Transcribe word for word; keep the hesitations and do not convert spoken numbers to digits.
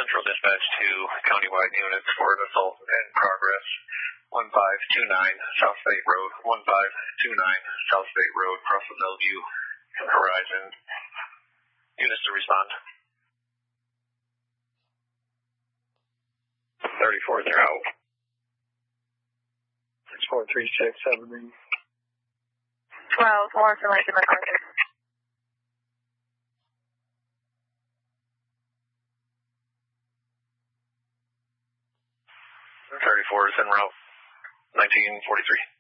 Central Dispatch to countywide units for an assault in progress. one five two nine South State Road, one five two nine South State Road, across the Bellevue horizon. Units to respond. thirty-four, they're out. six four three six, seven. twelve, Morrison, Lincoln, MacArthur. thirty-four is en route. nineteen forty-three.